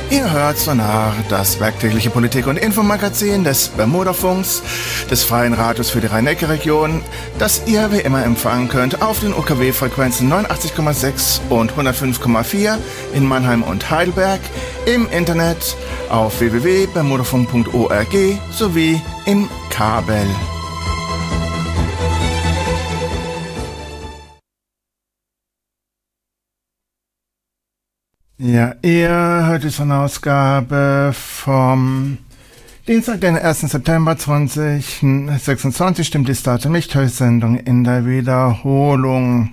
Ihr hört Sonar, das werktägliche Politik- und Infomagazin des Bermudafunks, des Freien Radios für die Rhein-Neckar-Region, das ihr wie immer empfangen könnt auf den UKW-Frequenzen 89,6 und 105,4 in Mannheim und Heidelberg, im Internet auf www.bermudafunk.org sowie im Kabel. Ja, ihr hört die Sonderausgabe vom Dienstag, den 1. September 2026, stimmt die Datum nicht, Sendung in der Wiederholung.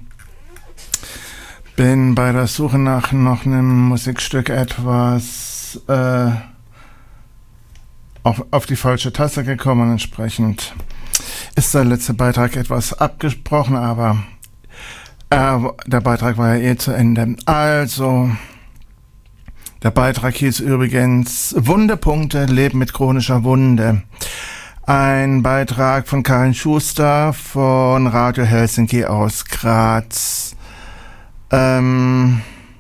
Bin bei der Suche nach noch einem Musikstück etwas auf die falsche Taste gekommen, entsprechend ist der letzte Beitrag etwas abgesprochen, aber der Beitrag war ja zu Ende. Also, der Beitrag hieß übrigens Wundepunkte, Leben mit chronischer Wunde. Ein Beitrag von Karin Schuster von Radio Helsinki aus Graz. Live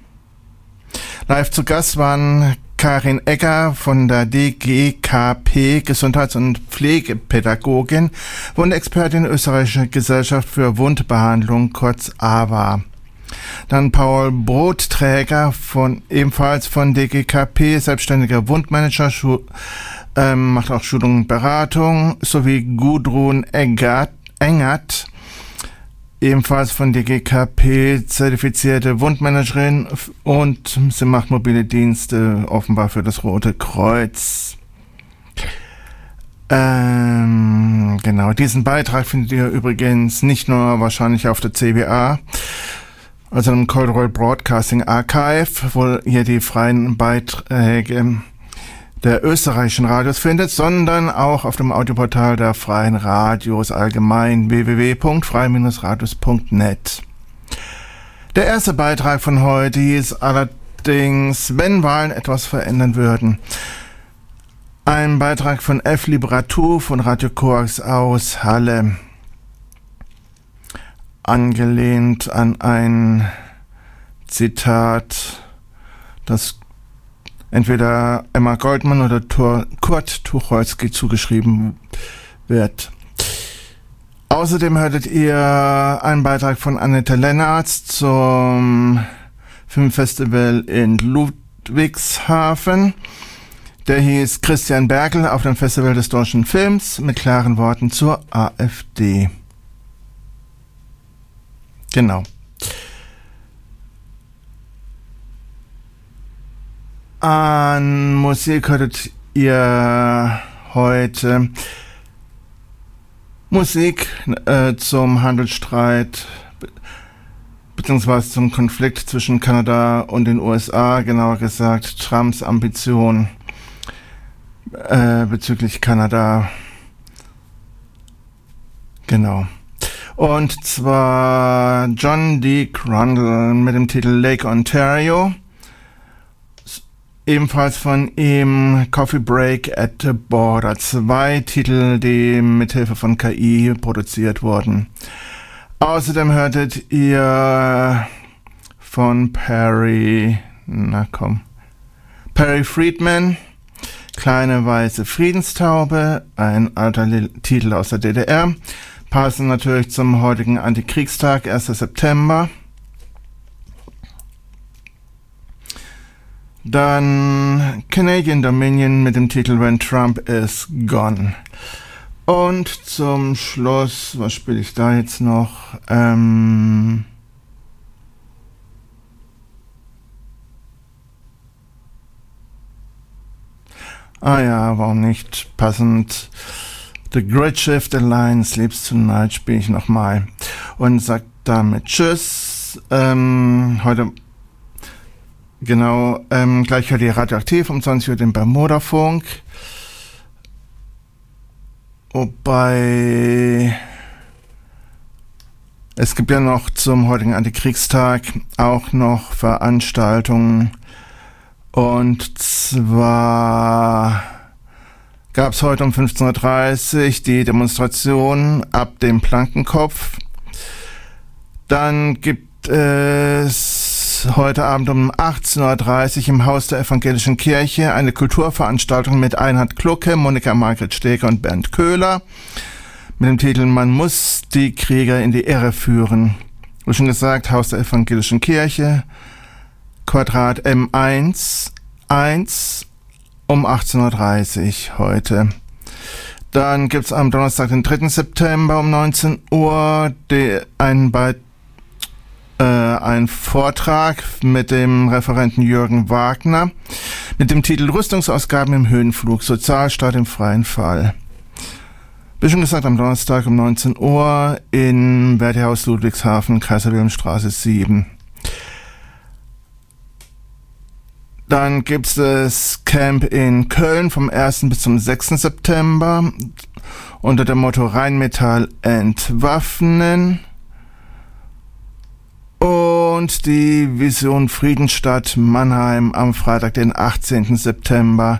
zu Gast waren Karin Egger von der DGKP, Gesundheits- und Pflegepädagogin, Wundexpertin Österreichische Gesellschaft für Wundbehandlung, kurz AWA. Dann Paul Brotträger ebenfalls von DGKP, selbstständiger Wundmanager, macht auch Schulung und Beratung, sowie Gudrun Engert, ebenfalls von DGKP, zertifizierte Wundmanagerin, und sie macht mobile Dienste offenbar für das Rote Kreuz. Genau, diesen Beitrag findet ihr übrigens nicht nur wahrscheinlich auf der CBA, also im Cultural Broadcasting Archive, wo ihr die freien Beiträge der österreichischen Radios findet, sondern auch auf dem Audioportal der freien Radios allgemein, www.frei-radios.net. Der erste Beitrag von heute hieß allerdings, wenn Wahlen etwas verändern würden. Ein Beitrag von F. Liberatou von Radio Koax aus Halle. Angelehnt an ein Zitat, das entweder Emma Goldman oder Kurt Tucholsky zugeschrieben wird. Außerdem hörtet ihr einen Beitrag von Annette Lennartz zum Filmfestival in Ludwigshafen. Der hieß Christian Berkel auf dem Festival des deutschen Films mit klaren Worten zur AfD. Genau. An Musik hörtet ihr heute Musik zum Handelsstreit beziehungsweise zum Konflikt zwischen Kanada und den USA, genauer gesagt Trumps Ambition bezüglich Kanada. Genau. Und zwar John D. Grundle mit dem Titel Lake Ontario. Ebenfalls von ihm Coffee Break at the Border. 2 Titel, die mithilfe von KI produziert wurden. Außerdem hörtet ihr von Perry Friedman, Kleine weiße Friedenstaube, ein alter Titel aus der DDR. Passend natürlich zum heutigen Antikriegstag, 1. September. Dann Canadian Dominion mit dem Titel When Trump is Gone. Und zum Schluss, was spiele ich da jetzt noch? Warum nicht? Passend. The Great Shift Alliance Sleeps Tonight spiele ich nochmal und sag damit Tschüss. Heute, genau, gleich hört ihr Radioaktiv um 20 Uhr den Bermudafunk. Wobei, es gibt ja noch zum heutigen Antikriegstag auch noch Veranstaltungen. Und zwar gab es heute um 15.30 Uhr die Demonstration ab dem Plankenkopf. Dann gibt es es heute Abend um 18.30 Uhr im Haus der Evangelischen Kirche eine Kulturveranstaltung mit Einhard Glucke, Monika Margret Steger und Bernd Köhler mit dem Titel „Man muss die Krieger in die Irre führen". Wie schon gesagt, Haus der Evangelischen Kirche, Quadrat M1, 1 um 18.30 Uhr heute. Dann gibt es am Donnerstag, den 3. September um 19 Uhr ein Vortrag mit dem Referenten Jürgen Wagner mit dem Titel „Rüstungsausgaben im Höhenflug, Sozialstaat im freien Fall". Wie schon gesagt, am Donnerstag um 19 Uhr in Verdi-Haus Ludwigshafen, Kaiser-Wilhelm-Straße 7. Dann gibt es das Camp in Köln vom 1. bis zum 6. September unter dem Motto Rheinmetall entwaffnen. Und die Vision Friedensstadt Mannheim am Freitag, den 18. September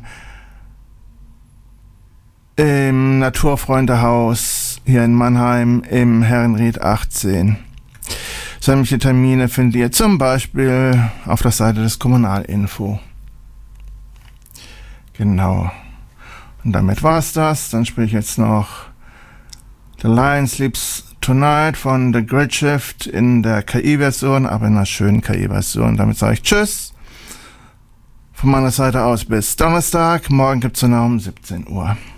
im Naturfreundehaus hier in Mannheim im Herrenried 18. Sämtliche Termine findet ihr zum Beispiel auf der Seite des Kommunalinfo. Genau. Und damit war's das. Dann spiele ich jetzt noch The Lion Sleeps Tonight von The Great Shift in der KI-Version, aber in einer schönen KI-Version. Damit sage ich Tschüss. Von meiner Seite aus bis Donnerstag. Morgen gibt's dann um 17 Uhr.